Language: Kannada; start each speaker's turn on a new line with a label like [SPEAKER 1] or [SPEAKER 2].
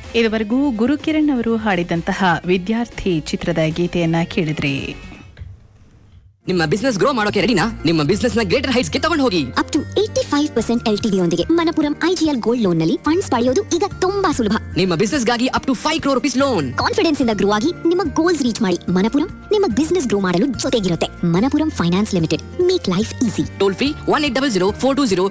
[SPEAKER 1] ಇದುವರೆಗೂ ಗುರುಕಿರಣ್ ಅವರು ಹಾಡಿದಂತಹ ವಿದ್ಯಾರ್ಥಿ ಚಿತ್ರದ ಗೀತೆಯನ್ನ ಕೇಳಿದ್ರಿ.
[SPEAKER 2] ನಿಮ್ಮ ಬಿಸ್ನೆಸ್ ಗ್ರೋ ಮಾಡೋಕೆ ರೆಡಿನಾ? ನಿಮ್ಮ ಬಿಸ್ನೆಸ್ ನ ಗ್ರೇಟರ್ ಹೈಟ್ಸ್ ಗೆ ತಗೊಂಡು ಹೋಗಿ.
[SPEAKER 3] ಅಪ್ ಟು 85% LTV ಯೊಂದಿಗೆ ಮಣಪುರಂ IGL ಗೋಲ್ಡ್ ಲೋನ್ ನಲ್ಲಿ ಫಂಡ್ಸ್ ಪಡೆಯೋದು ಈಗ ತುಂಬಾ ಸುಲಭ.
[SPEAKER 2] ನಿಮ್ಮ ಬಿಸ್ನೆಸ್ ಗಾಗಿ up to 5 crore rupees loan.
[SPEAKER 3] Confidence ಇಂದ ಗ್ರೋ ಆಗಿ ನಿಮ್ಮ ಗೋಲ್ಸ್ ರೀಚ್ ಮಾಡಿ. ಮಣಪುರಂ ನಿಮ್ಮ ಬಿಸ್ನೆಸ್ ಗ್ರೋ ಮಾಡಲು ಜೊತೆಗಿರುತ್ತೆ. Manappuram finance limited, make life easy.
[SPEAKER 2] Toll free 1800 420